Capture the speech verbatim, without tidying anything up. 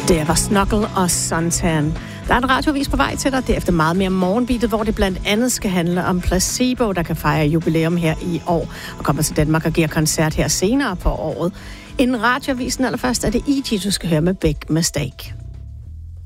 Det var Snuggle og Suntan. Der er en radiovis på vej til dig, derefter meget mere morgenbeatet, hvor det blandt andet skal handle om Placebo, der kan fejre jubilæum her i år, og kommer til Danmark og giver koncert her senere på året. Inden radiovisen allerførst er det E G, du skal høre med Big Mistake.